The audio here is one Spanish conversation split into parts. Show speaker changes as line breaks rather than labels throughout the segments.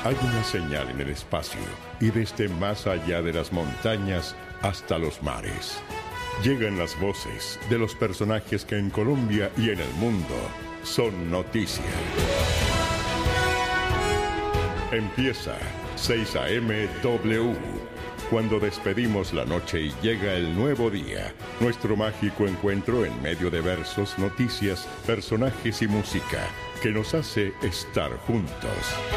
Hay una señal en el espacio y desde más allá de las montañas hasta los mares. Llegan las voces de los personajes que en Colombia y en el mundo son noticia. Empieza 6 a.m. W. Cuando despedimos la noche y llega el nuevo día, nuestro mágico encuentro en medio de versos, noticias, personajes y música que nos hace estar juntos.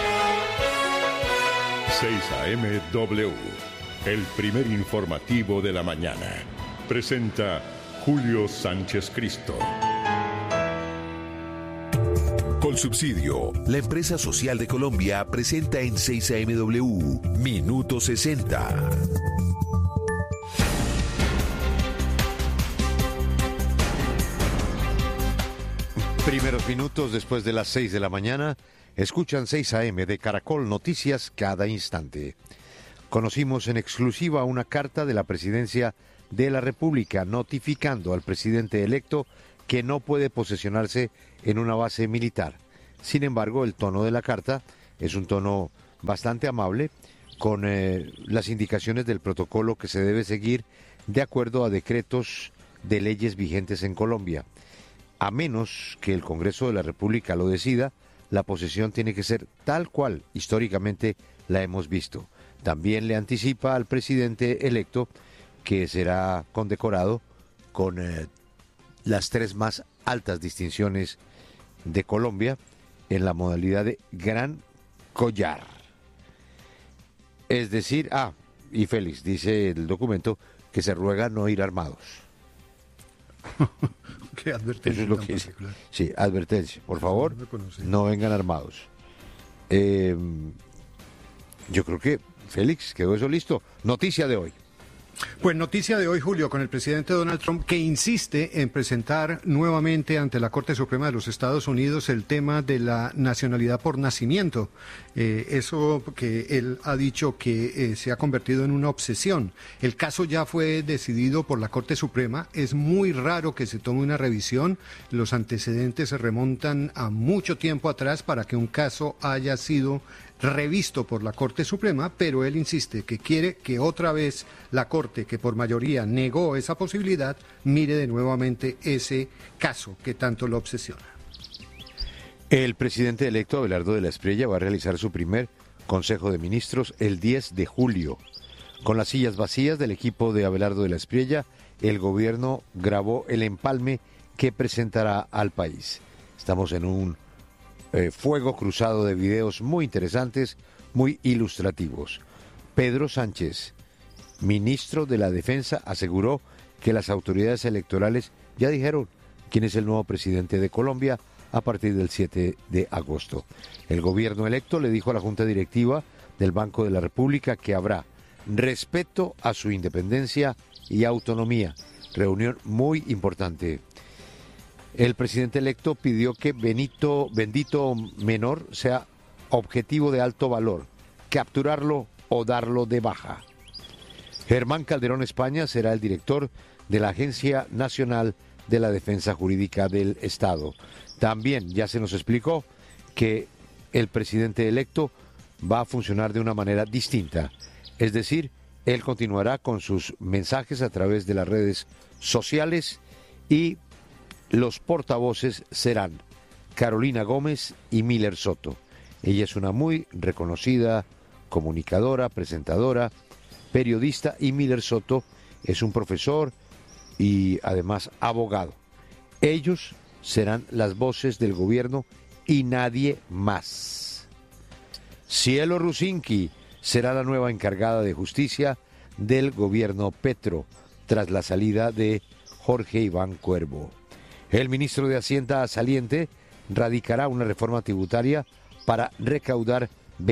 6 a.m. W, el primer informativo de la mañana. Presenta Julio Sánchez Cristo.
Colsubsidio, la empresa social de Colombia, presenta en 6 AMW, Minuto 60.
Primeros minutos después de las 6 de la mañana, escuchan 6 AM de Caracol Noticias cada instante. Conocimos en exclusiva una carta de la Presidencia de la República notificando al presidente electo que no puede posesionarse en una base militar. Sin embargo, el tono de la carta es un tono bastante amable, con las indicaciones del protocolo que se debe seguir de acuerdo a decretos de leyes vigentes en Colombia. A menos que el Congreso de la República lo decida, la posesión tiene que ser tal cual históricamente la hemos visto. También le anticipa al presidente electo que será condecorado con las 3 más altas distinciones de Colombia en la modalidad de Gran Collar. Es decir, y Félix, dice el documento, que se ruega no ir armados.
¿Qué advertencia?
Eso es lo que dice. Sí, advertencia. Por favor, no vengan armados. Yo creo que, Félix, quedó eso listo. Noticia de hoy.
Pues noticia de hoy, Julio, con el presidente Donald Trump, que insiste en presentar nuevamente ante la Corte Suprema de los Estados Unidos el tema de la nacionalidad por nacimiento. Eso que él ha dicho que se ha convertido en una obsesión. El caso ya fue decidido por la Corte Suprema. Es muy raro que se tome una revisión. Los antecedentes se remontan a mucho tiempo atrás para que un caso haya sido revisto por la Corte Suprema, pero él insiste que quiere que otra vez la Corte, que por mayoría negó esa posibilidad, mire de nuevamente ese caso que tanto lo obsesiona.
El presidente electo Abelardo de la Espriella va a realizar su primer Consejo de Ministros el 10 de julio. Con las sillas vacías del equipo de Abelardo de la Espriella, el gobierno grabó el empalme que presentará al país. Estamos en un fuego cruzado de videos muy interesantes, muy ilustrativos. Pedro Sánchez, ministro de la Defensa, aseguró que las autoridades electorales ya dijeron quién es el nuevo presidente de Colombia a partir del 7 de agosto. El gobierno electo le dijo a la Junta Directiva del Banco de la República que habrá respeto a su independencia y autonomía. Reunión muy importante. El presidente electo pidió que Bendito Menor sea objetivo de alto valor, capturarlo o darlo de baja. Germán Calderón España será el director de la Agencia Nacional de la Defensa Jurídica del Estado. También ya se nos explicó que el presidente electo va a funcionar de una manera distinta, es decir, él continuará con sus mensajes a través de las redes sociales y los portavoces serán Carolina Gómez y Miller Soto. Ella es una muy reconocida comunicadora, presentadora, periodista, y Miller Soto es un profesor y además abogado. Ellos serán las voces del gobierno y nadie más. Cielo Rusinski será la nueva encargada de justicia del gobierno Petro tras la salida de Jorge Iván Cuervo. El ministro de Hacienda saliente radicará una reforma tributaria para recaudar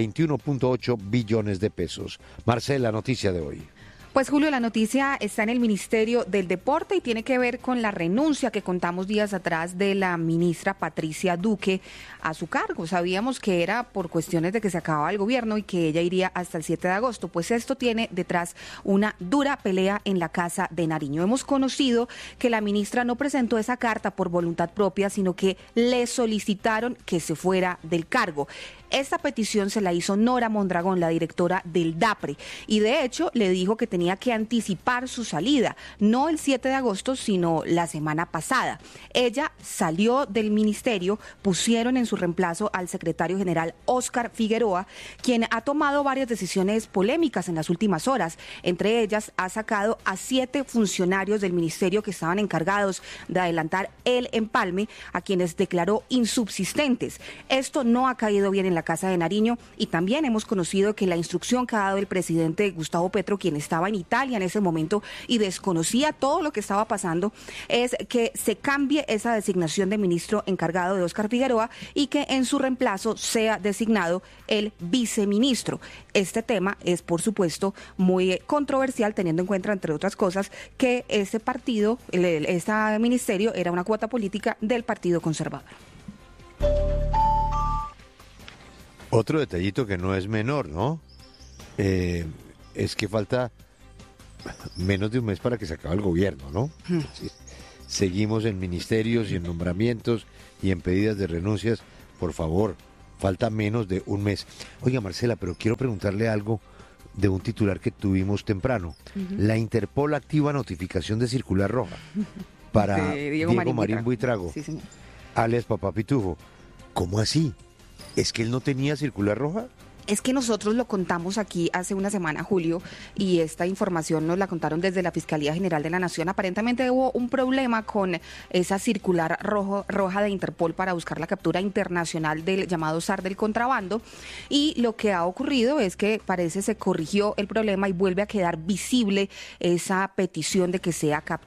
21.8 billones de pesos. Marcela, noticia de hoy.
Pues Julio, la noticia está en el Ministerio del Deporte y tiene que ver con la renuncia que contamos días atrás de la ministra Patricia Duque a su cargo. Sabíamos que era por cuestiones de que se acababa el gobierno y que ella iría hasta el 7 de agosto. Pues esto tiene detrás una dura pelea en la Casa de Nariño. Hemos conocido que la ministra no presentó esa carta por voluntad propia, sino que le solicitaron que se fuera del cargo. Esta petición se la hizo Nora Mondragón, la directora del DAPRE, y de hecho le dijo que tenía que anticipar su salida, no el 7 de agosto, sino la semana pasada. Ella salió del ministerio, pusieron en su reemplazo al secretario general Óscar Figueroa, quien ha tomado varias decisiones polémicas en las últimas horas. Entre ellas, ha sacado a 7 funcionarios del ministerio que estaban encargados de adelantar el empalme, a quienes declaró insubsistentes. Esto no ha caído bien en la Casa de Nariño, y también hemos conocido que la instrucción que ha dado el presidente Gustavo Petro, quien estaba en Italia en ese momento y desconocía todo lo que estaba pasando, es que se cambie esa designación de ministro encargado de Óscar Figueroa y que en su reemplazo sea designado el viceministro. Este tema es, por supuesto, muy controversial, teniendo en cuenta, entre otras cosas, que este partido, este ministerio, era una cuota política del Partido Conservador.
Otro detallito que no es menor, ¿no? Es que falta menos de un mes para que se acabe el gobierno, ¿no? Entonces, seguimos en ministerios y en nombramientos y en pedidas de renuncias. Por favor, falta menos de un mes. Oiga, Marcela, pero quiero preguntarle algo de un titular que tuvimos temprano. La Interpol activa notificación de circular roja para Diego Marín Buitrago,
sí, señor,
alias Papá Pitufo. ¿Cómo así? ¿Es que él no tenía circular roja?
Es que nosotros lo contamos aquí hace una semana, Julio, y esta información nos la contaron desde la Fiscalía General de la Nación. Aparentemente hubo un problema con esa circular roja de Interpol para buscar la captura internacional del llamado zar del contrabando, y lo que ha ocurrido es que parece se corrigió el problema y vuelve a quedar visible esa petición de que sea